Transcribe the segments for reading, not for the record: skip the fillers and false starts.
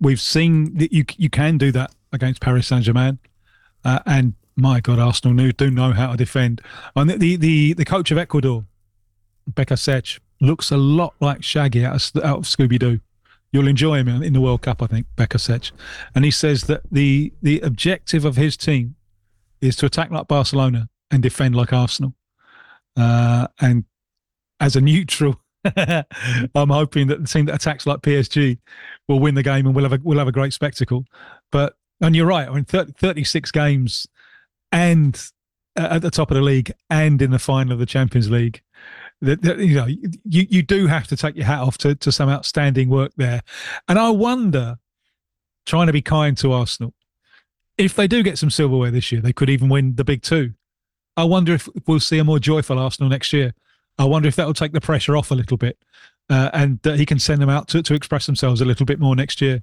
we've seen that you can do that against Paris Saint-Germain, and my God, Arsenal do know how to defend. And the coach of Ecuador, Becasech, looks a lot like Shaggy out of Scooby-Doo. You'll enjoy him in the World Cup, I think, Becasech. And he says that the objective of his team is to attack like Barcelona and defend like Arsenal. And as a neutral, I'm hoping that the team that attacks like PSG will win the game and we'll have a great spectacle. And you're right. I mean, 36 games and at the top of the league and in the final of the Champions League. You do have to take your hat off to some outstanding work there. And I wonder, trying to be kind to Arsenal, if they do get some silverware this year, they could even win the big two. I wonder if we'll see a more joyful Arsenal next year. I wonder if that will take the pressure off a little bit, and that he can send them out to express themselves a little bit more next year.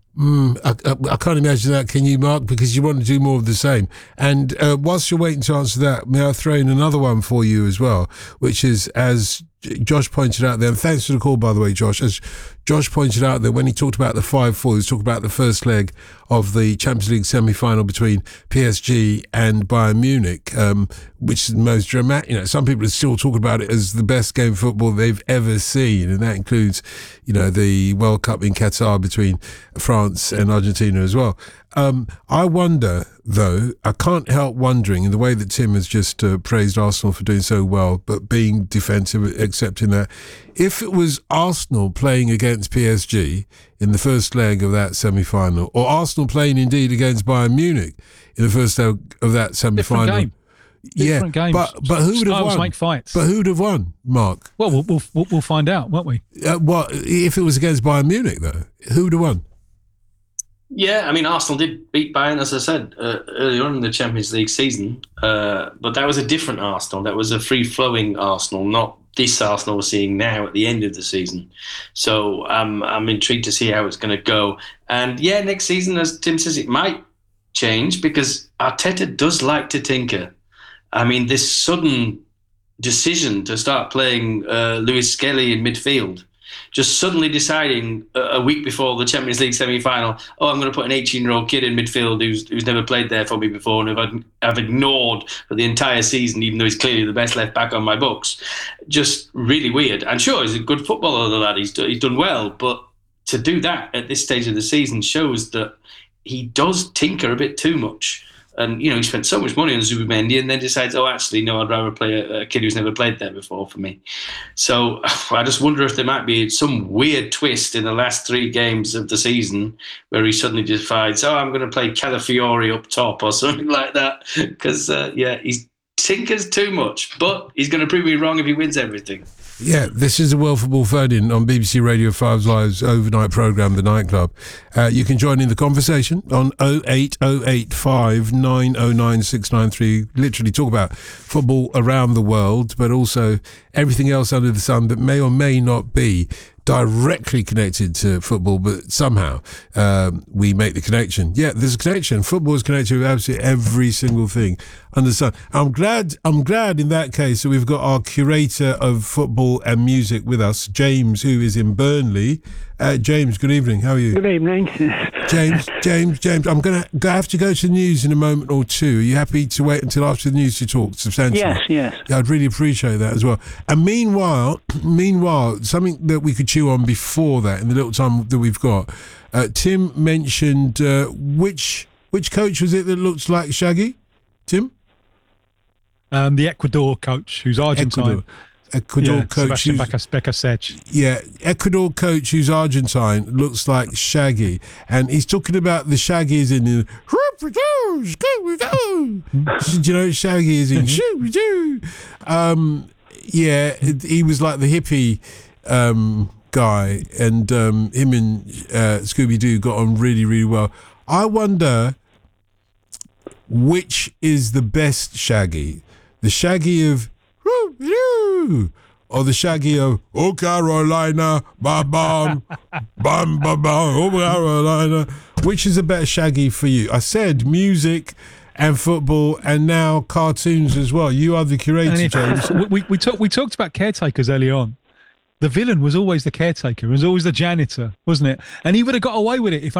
I can't imagine that, can you, Mark? Because you want to do more of the same. And whilst you're waiting to answer that, may I throw in another one for you as well, which is, as Josh pointed out there, and thanks for the call, by the way, Josh. As Josh pointed out there, when he talked about the 5-4, he was talking about the first leg of the Champions League semi-final between PSG and Bayern Munich, which is the most dramatic. Some people are still talking about it as the best game of football they've ever seen, and that includes, the World Cup in Qatar between France and Argentina as well. I wonder, though, I can't help wondering, in the way that Tim has just praised Arsenal for doing so well, but being defensive, accepting that, if it was Arsenal playing against PSG in the first leg of that semi-final, or Arsenal playing indeed against Bayern Munich in the first leg of that semi-final. Different games. But who would have won? Make fights. But who would have won, Mark? Well, we'll find out, won't we? If it was against Bayern Munich, though, who would have won? Yeah, I mean, Arsenal did beat Bayern, as I said, earlier on in the Champions League season. But that was a different Arsenal. That was a free-flowing Arsenal, not this Arsenal we're seeing now at the end of the season. So I'm intrigued to see how it's going to go. And yeah, next season, as Tim says, it might change because Arteta does like to tinker. I mean, this sudden decision to start playing Lewis Skelly in midfield, just suddenly deciding a week before the Champions League semi-final, I'm going to put an 18-year-old kid in midfield who's never played there for me before and who I've ignored for the entire season, even though he's clearly the best left back on my books. Just really weird. And sure, he's a good footballer, the lad. He's done well, but to do that at this stage of the season shows that he does tinker a bit too much. And, he spent so much money on Zubimendi and then decides, actually, no, I'd rather play a kid who's never played there before for me. So I just wonder if there might be some weird twist in the last 3 games of the season where he suddenly decides, I'm going to play Calafiori up top or something like that. Because, he tinkers too much. But he's going to prove me wrong if he wins everything. Yeah, this is the World Football Phone-In on BBC Radio 5's Live's overnight programme, The Nightclub. You can join in the conversation on 08085 909 693. Literally talk about football around the world, but also everything else under the sun that may or may not be directly connected to football, but somehow we make the connection. Yeah, there's a connection. Football is connected with absolutely every single thing under the sun. I'm glad in that case that we've got our curator of football and music with us, James, who is in Burnley. James, good evening. How are you? Good evening. James, I'm going to have to go to the news in a moment or two. Are you happy to wait until after the news to talk substantially? Yes. Yeah, I'd really appreciate that as well. And meanwhile, something that we could chew on before that in the little time that we've got, Tim mentioned which coach was it that looks like Shaggy? Tim? The Ecuador coach, who's Argentine. Ecuador coach, Sebastian Becasech. Yeah, Ecuador coach who's Argentine looks like Shaggy, and he's talking about the Shaggies in the. Do you know what Shaggy is in? Yeah, he was like the hippie guy, and him and Scooby-Doo got on really, really well. I wonder which is the best Shaggy, the Shaggy of. Or the Shaggy of Oh Carolina, bam bam, bam bam bam, Oh Carolina. Which is a better Shaggy for you? I said music and football, and now cartoons as well. You are the curator, James. We talked about caretakers early on. The villain was always the caretaker. It was always the janitor, wasn't it? And he would have got away with it if